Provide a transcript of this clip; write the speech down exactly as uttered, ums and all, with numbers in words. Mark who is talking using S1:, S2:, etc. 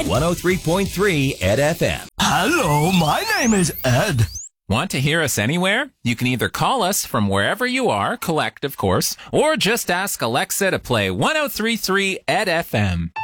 S1: one oh three point three Ed F M.
S2: Hello, my name is Ed.
S3: Want to hear us anywhere? You can either call us from wherever you are, collect, of course, or just ask Alexa to play one oh three point three Ed F M.